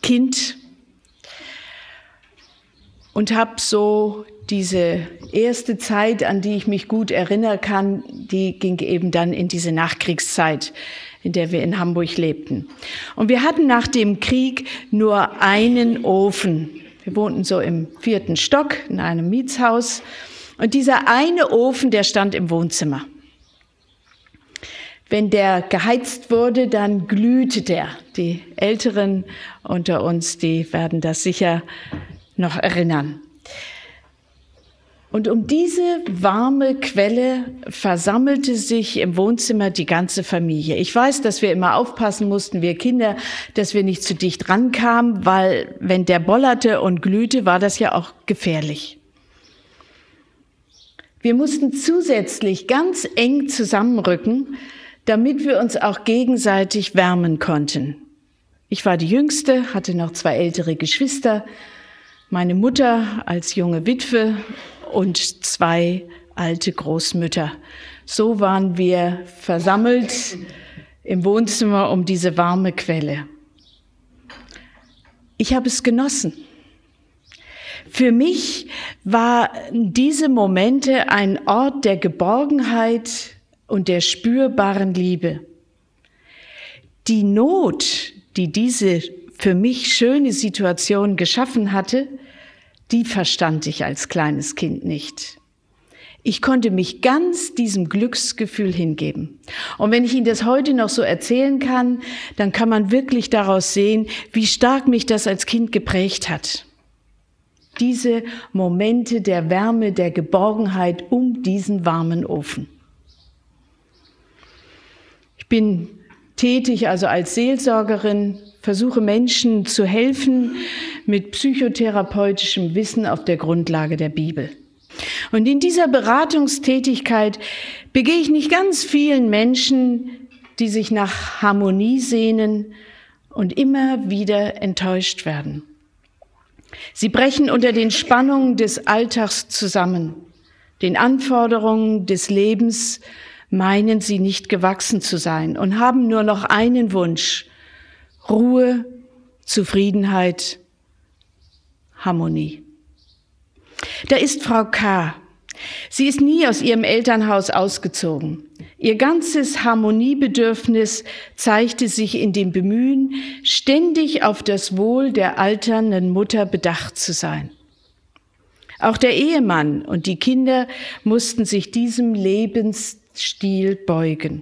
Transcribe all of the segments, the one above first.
Kind und habe so diese erste Zeit, an die ich mich gut erinnern kann, die ging eben dann in diese Nachkriegszeit, in der wir in Hamburg lebten. Und wir hatten nach dem Krieg nur einen Ofen. Wir wohnten so im 4. Stock in einem Mietshaus. Und dieser eine Ofen, der stand im Wohnzimmer. Wenn der geheizt wurde, dann glühte der. Die Älteren unter uns, die werden das sicher noch erinnern. Und um diese warme Quelle versammelte sich im Wohnzimmer die ganze Familie. Ich weiß, dass wir immer aufpassen mussten, wir Kinder, dass wir nicht zu dicht rankamen, weil wenn der bollerte und glühte, war das ja auch gefährlich. Wir mussten zusätzlich ganz eng zusammenrücken, damit wir uns auch gegenseitig wärmen konnten. Ich war die Jüngste, hatte noch 2 ältere Geschwister, meine Mutter als junge Witwe und 2 alte Großmütter. So waren wir versammelt im Wohnzimmer um diese warme Quelle. Ich habe es genossen. Für mich waren diese Momente ein Ort der Geborgenheit und der spürbaren Liebe. Die Not, die diese für mich schöne Situation geschaffen hatte, die verstand ich als kleines Kind nicht. Ich konnte mich ganz diesem Glücksgefühl hingeben. Und wenn ich Ihnen das heute noch so erzählen kann, dann kann man wirklich daraus sehen, wie stark mich das als Kind geprägt hat. Diese Momente der Wärme, der Geborgenheit um diesen warmen Ofen. Ich bin tätig, also als Seelsorgerin, versuche Menschen zu helfen mit psychotherapeutischem Wissen auf der Grundlage der Bibel. Und in dieser Beratungstätigkeit begegne ich nicht ganz vielen Menschen, die sich nach Harmonie sehnen und immer wieder enttäuscht werden. Sie brechen unter den Spannungen des Alltags zusammen, den Anforderungen des Lebens, meinen sie nicht gewachsen zu sein und haben nur noch einen Wunsch: Ruhe, Zufriedenheit, Harmonie. Da ist Frau K. Sie ist nie aus ihrem Elternhaus ausgezogen. Ihr ganzes Harmoniebedürfnis zeigte sich in dem Bemühen, ständig auf das Wohl der alternden Mutter bedacht zu sein. Auch der Ehemann und die Kinder mussten sich diesem Lebensstil beugen.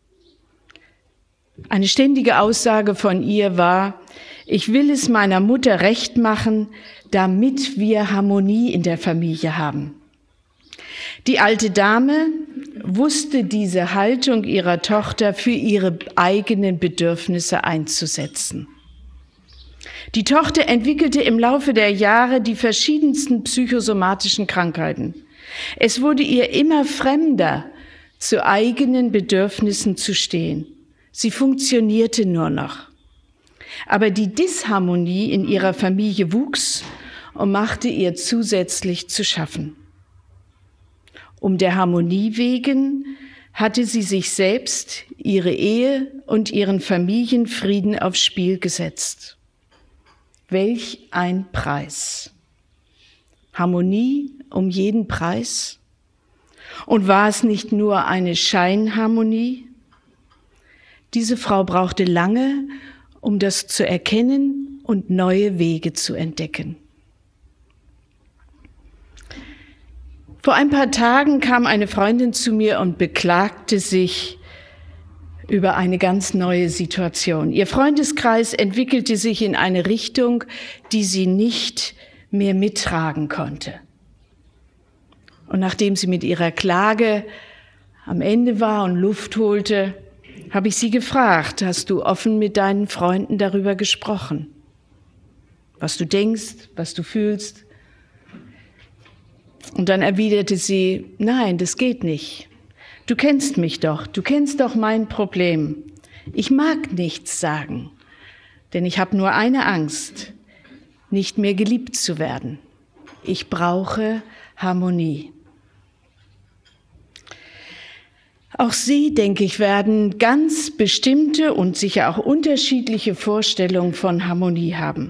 Eine ständige Aussage von ihr war: Ich will es meiner Mutter recht machen, damit wir Harmonie in der Familie haben. Die alte Dame wusste diese Haltung ihrer Tochter für ihre eigenen Bedürfnisse einzusetzen. Die Tochter entwickelte im Laufe der Jahre die verschiedensten psychosomatischen Krankheiten. Es wurde ihr immer fremder, zu eigenen Bedürfnissen zu stehen. Sie funktionierte nur noch. Aber die Disharmonie in ihrer Familie wuchs und machte ihr zusätzlich zu schaffen. Um der Harmonie wegen hatte sie sich selbst, ihre Ehe und ihren Familienfrieden aufs Spiel gesetzt. Welch ein Preis! Harmonie um jeden Preis? Und war es nicht nur eine Scheinharmonie? Diese Frau brauchte lange, um das zu erkennen und neue Wege zu entdecken. Vor ein paar Tagen kam eine Freundin zu mir und beklagte sich über eine ganz neue Situation. Ihr Freundeskreis entwickelte sich in eine Richtung, die sie nicht mehr mittragen konnte. Und nachdem sie mit ihrer Klage am Ende war und Luft holte, habe ich sie gefragt: Hast du offen mit deinen Freunden darüber gesprochen? Was du denkst, was du fühlst? Und dann erwiderte sie: Nein, das geht nicht. Du kennst mich doch, du kennst doch mein Problem. Ich mag nichts sagen, denn ich habe nur eine Angst: nicht mehr geliebt zu werden. Ich brauche Harmonie. Auch Sie, denke ich, werden ganz bestimmte und sicher auch unterschiedliche Vorstellungen von Harmonie haben.